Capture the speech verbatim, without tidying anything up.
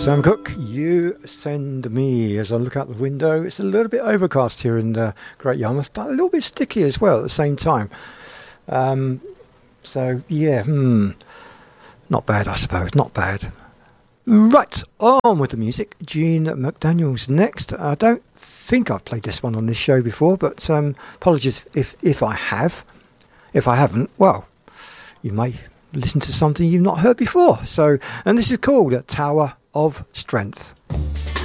Sam Cooke, You Send Me. As I look out the window, it's a little bit overcast here in uh, Great Yarmouth, but a little bit sticky as well at the same time. Um, so, yeah, hmm, not bad, I suppose, not bad. Right, on with the music. Gene McDaniels next. I don't think I've played this one on this show before, but um, apologies if, if I have. If I haven't, well, you may listen to something you've not heard before. So, and this is called Tower of Strength.